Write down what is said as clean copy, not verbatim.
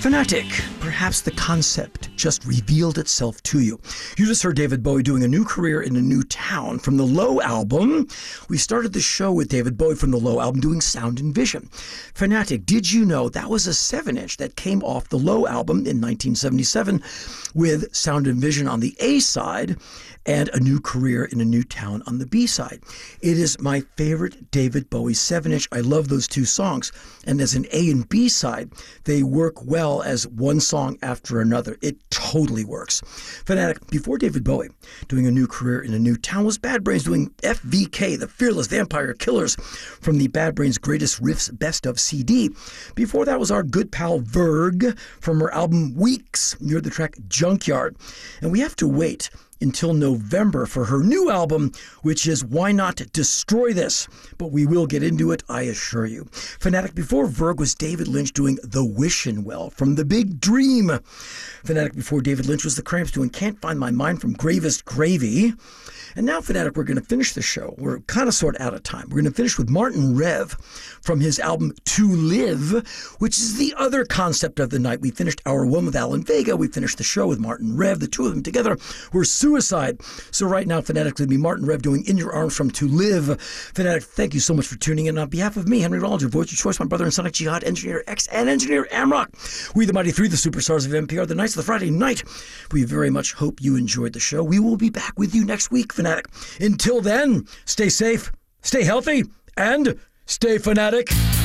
Fanatic, perhaps the concept just revealed itself to you. You just heard David Bowie doing a new career in a new town from the Low album. We started the show with David Bowie from the Low album doing Sound and Vision. Fanatic, did you know that was a 7-inch that came off the Low album in 1977 with Sound and Vision on the A side and A New Career in a New Town on the B side. It is my favorite David Bowie 7-inch. I love those two songs. And as an A and B side, they work well as one song after another. It totally works. Fanatic, before David Bowie doing A New Career in a New Town, was Bad Brains doing FVK, the Fearless Vampire Killers, from the Bad Brains Greatest Riffs Best of CD. Before that was our good pal Verg from her album Weeks, near the track Junkyard. And we have to wait until November for her new album, which is Why Not Destroy This? But we will get into it, I assure you. Fanatic, before Verg was David Lynch doing The Wishin' Well from The Big Dream. Fanatic, before David Lynch was The Cramps doing Can't Find My Mind from Gravest Gravy. And now, Fanatic, we're going to finish the show. We're kind of sort of out of time. We're going to finish with Martin Rev from his album To Live, which is the other concept of the night. We finished hour one with Alan Vega. We finished the show with Martin Rev. The two of them together were Suicide. So right now, Fanatic, going to be Martin Rev doing In Your Arms from To Live. Fanatic, thank you so much for tuning in. On behalf of me, Henry Rollins, your voice of choice, my brother and Sonic Jihad, Engineer X, and Engineer Amrock, we the Mighty Three, the superstars of NPR, the Knights of the Friday Night. We very much hope you enjoyed the show. We will be back with you next week, Fanatic. Until then, stay safe, stay healthy, and stay fanatic.